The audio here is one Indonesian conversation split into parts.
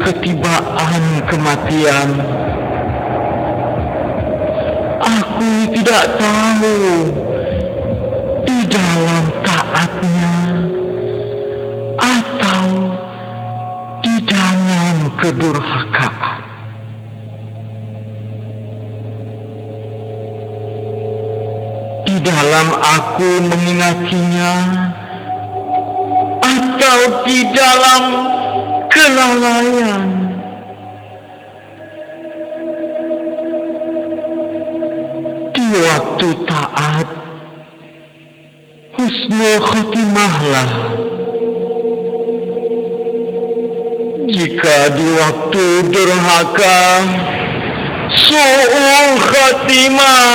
ketibaan kematian. Aku tidak tahu di dalam taatnya atau di dalam kedurhakaan. Di dalam aku mengingatinya atau di dalam kelalaian. Di waktu taat, husnul khotimahlah. Jika di waktu durhaka, su'ul khatimah.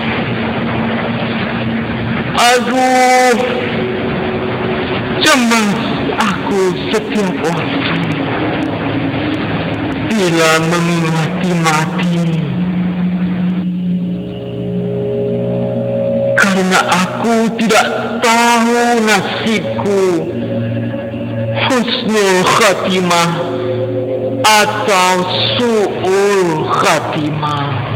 Aduh, cemas aku setiap waktu bila mengingati mati. Karena aku tidak tahu nasibku, husnul khatimah atau su'ul khatimah.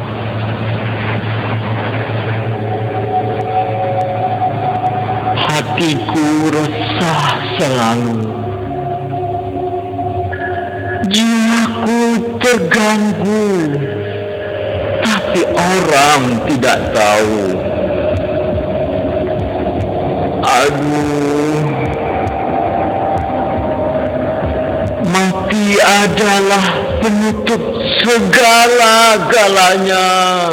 Hatiku resah selalu, jiwaku terganggu, tapi orang tidak tahu. Aduh, mati adalah penutup segala-galanya.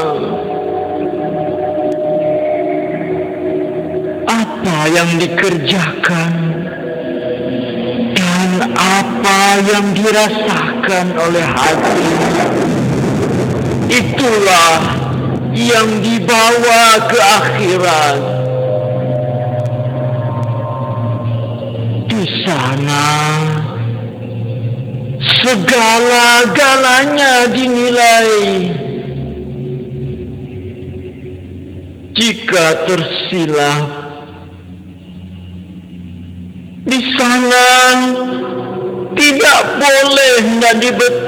Apa yang dikerjakan dan apa yang dirasakan oleh hati, itulah yang dibawa ke akhirat. Di sana segala-galanya dinilai. Jika tersilap, di sana tidak boleh